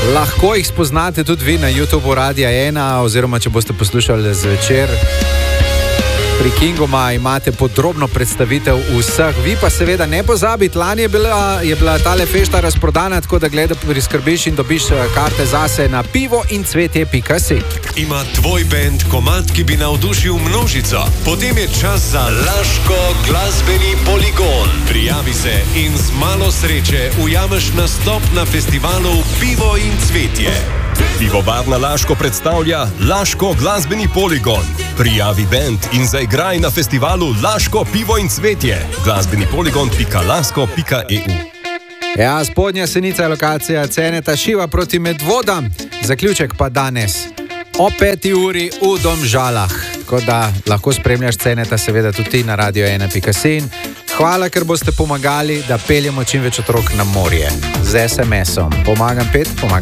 Lahko jih spoznate tudi vi na YouTubeu Radia 1, oziroma če boste poslušali zvečer. Pri Kingoma imate podrobno predstavitev vseh. Vi pa seveda ne pozabite, lani je bila tale fešta razprodana, tako da gledaj, priskrbiš in dobiš karte zase na pivoincvetje.si. Ima tvoj bend komad, ki bi navdušil množico? Potem je čas za Laško glasbeni poligon. Prijavi se in z malo sreče ujameš nastop na festivalu Pivo in cvetje. Pivovarna Laško predstavlja Laško glasbeni poligon. Prijavi bend in zaigraj na festivalu Laško pivo in cvetje. glasbenipoligon.lasko.eu. Ja, spodnja Senica je lokacija Ceneta Šiva proti Medvodam. Zaključek pa danes o 5. uri v Domžalah. Tako da lahko spremljaš Ceneta seveda tudi ti na radio1.si. Hvala, ker boste pomagali, da peljemo čim več otrok na morje. Z SMS-om. Pomagam 5, pomagam.